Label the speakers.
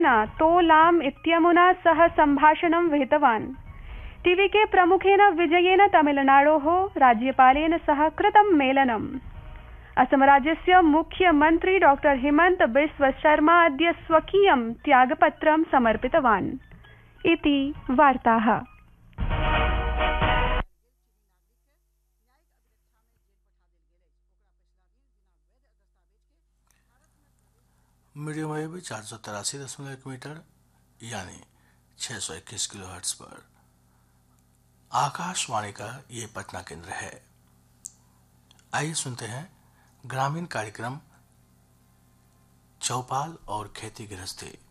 Speaker 1: तोलाम इत्यमुना सह सम्भाषणं विहितवान्। टीवीके प्रमुखेन विजयेन तमिलनाडोः राज्यपालेन सह कृतं मेलनम्। असमराज्यस्य मुख्यमन्त्री डॉ हिमंत बिस्व शर्मा अद्य स्वकीयं त्यागपत्रं समर्पितवान् इति वार्ताः।
Speaker 2: मीडियम वेव 483.1 मीटर यानी 621 किलोहर्ट्ज पर आकाशवाणी का ये पटना केंद्र है। आइए सुनते हैं ग्रामीण कार्यक्रम चौपाल और खेती गृहस्थी।